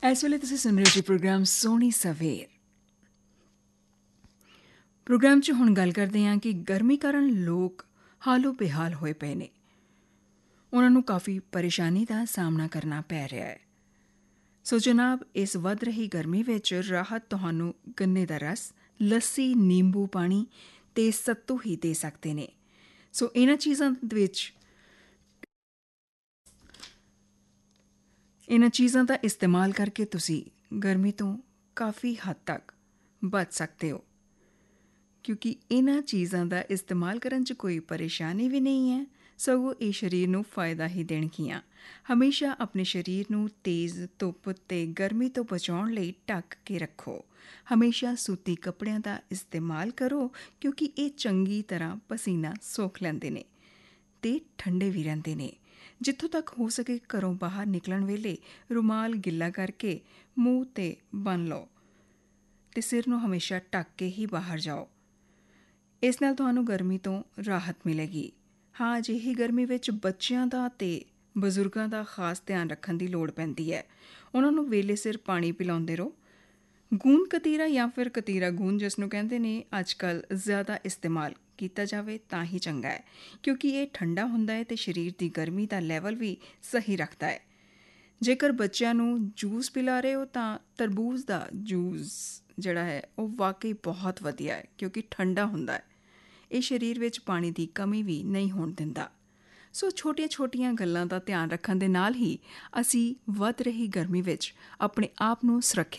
ਇਸ ਵੇਲੇ ਤੁਸੀਂ ਸੁਣ ਰਹੇ ਜੀ ਪ੍ਰੋਗਰਾਮ ਸੋਹਣੀ ਸਵੇਰ। ਪ੍ਰੋਗਰਾਮ 'ਚ ਹੁਣ ਗੱਲ ਕਰਦੇ ਹਾਂ ਕਿ ਗਰਮੀ ਕਾਰਨ ਲੋਕ ਹਾਲੋ ਬੇਹਾਲ ਹੋਏ ਪਏ ਨੇ। ਉਹਨਾਂ ਨੂੰ ਕਾਫੀ ਪਰੇਸ਼ਾਨੀ ਦਾ ਸਾਹਮਣਾ ਕਰਨਾ ਪੈ ਰਿਹਾ ਹੈ। ਸੋ ਜਨਾਬ, ਇਸ ਵੱਧ ਰਹੀ ਗਰਮੀ ਵਿੱਚ ਰਾਹਤ ਤੁਹਾਨੂੰ ਗੰਨੇ ਦਾ ਰਸ, ਲੱਸੀ, ਨਿੰਬੂ ਪਾਣੀ ਤੇ ਸੱਤੂ ਹੀ ਦੇ ਸਕਦੇ ਨੇ। ਸੋ ਇਹਨਾਂ ਚੀਜ਼ਾਂ ਦਾ ਇਸਤੇਮਾਲ ਕਰਕੇ ਤੁਸੀਂ ਗਰਮੀ ਤੋਂ ਕਾਫੀ ਹੱਦ ਤੱਕ ਬਚ ਸਕਦੇ ਹੋ, ਕਿਉਂਕਿ ਇਹਨਾਂ ਚੀਜ਼ਾਂ ਦਾ ਇਸਤੇਮਾਲ ਕਰਨ 'ਚ ਕੋਈ ਪਰੇਸ਼ਾਨੀ ਵੀ ਨਹੀਂ ਹੈ, ਸਗੋਂ ਇਹ ਸਰੀਰ ਨੂੰ ਫਾਇਦਾ ਹੀ ਦੇਣਗੀਆਂ। ਹਮੇਸ਼ਾ ਆਪਣੇ ਸਰੀਰ ਨੂੰ ਤੇਜ਼ ਧੁੱਪ ਤੇ ਗਰਮੀ ਤੋਂ ਬਚਾਉਣ ਲਈ ਢੱਕ ਕੇ ਰੱਖੋ। ਹਮੇਸ਼ਾ ਸੂਤੀ ਕੱਪੜਿਆਂ ਦਾ ਇਸਤੇਮਾਲ ਕਰੋ, ਕਿਉਂਕਿ ਇਹ ਚੰਗੀ ਤਰ੍ਹਾਂ ਪਸੀਨਾ ਸੋਖ ਲੈਂਦੇ ਨੇ ਤੇ ਠੰਡੇ ਵੀ ਰਹਿੰਦੇ ਨੇ। ਜਿੱਥੋਂ ਤੱਕ ਹੋ ਸਕੇ ਘਰੋਂ ਬਾਹਰ ਨਿਕਲਣ ਵੇਲੇ ਰੁਮਾਲ ਗਿੱਲਾ ਕਰਕੇ ਮੂੰਹ 'ਤੇ ਬੰਨ੍ਹ ਲਓ ਤੇ ਸਿਰ ਨੂੰ ਹਮੇਸ਼ਾ ਢੱਕ ਕੇ ਹੀ ਬਾਹਰ ਜਾਓ। ਇਸ ਨਾਲ ਤੁਹਾਨੂੰ ਗਰਮੀ ਤੋਂ ਰਾਹਤ ਮਿਲੇਗੀ। ਹਾਂ, ਅਜਿਹੀ ਗਰਮੀ ਵਿੱਚ ਬੱਚਿਆਂ ਦਾ ਤੇ ਬਜ਼ੁਰਗਾਂ ਦਾ ਖਾਸ ਧਿਆਨ ਰੱਖਣ ਦੀ ਲੋੜ ਪੈਂਦੀ ਹੈ। ਉਹਨਾਂ ਨੂੰ ਵੇਲੇ ਸਿਰ ਪਾਣੀ ਪਿਲਾਉਂਦੇ ਰਹੋ। ਗੂੰਦ ਕਤੀਰਾ ਜਾਂ ਫਿਰ ਕਤੀਰਾ ਗੂੰਦ ਜਿਸ ਨੂੰ ਕਹਿੰਦੇ ਨੇ, ਅੱਜ ਕੱਲ੍ਹ ਜ਼ਿਆਦਾ ਇਸਤੇਮਾਲ ਕੀਤਾ ਜਾਵੇ ਤਾਂ ਹੀ ਚੰਗਾ ਹੈ, ਕਿਉਂਕਿ ਇਹ ਠੰਡਾ ਹੁੰਦਾ ਹੈ ਤੇ ਸਰੀਰ ਦੀ ਗਰਮੀ ਦਾ ਲੈਵਲ ਵੀ ਸਹੀ ਰੱਖਦਾ ਹੈ। ਜੇਕਰ ਬੱਚਿਆਂ ਨੂੰ ਜੂਸ ਪਿਲਾ ਰਹੇ ਹੋ ਤਾਂ ਤਰਬੂਜ਼ ਦਾ ਜੂਸ ਜਿਹੜਾ ਹੈ ਉਹ ਵਾਕਈ ਬਹੁਤ ਵਧੀਆ ਹੈ, ਕਿਉਂਕਿ ਠੰਡਾ ਹੁੰਦਾ ਹੈ। ਇਹ ਸਰੀਰ ਵਿੱਚ ਪਾਣੀ ਦੀ ਕਮੀ ਵੀ ਨਹੀਂ ਹੋਣ ਦਿੰਦਾ। ਸੋ ਛੋਟੀਆਂ-ਛੋਟੀਆਂ ਗੱਲਾਂ ਦਾ ਧਿਆਨ ਰੱਖਣ ਦੇ ਨਾਲ ਹੀ ਅਸੀਂ ਵੱਧ ਰਹੀ ਗਰਮੀ ਵਿੱਚ ਆਪਣੇ ਆਪ ਨੂੰ ਸੁਰੱਖਿਅਤ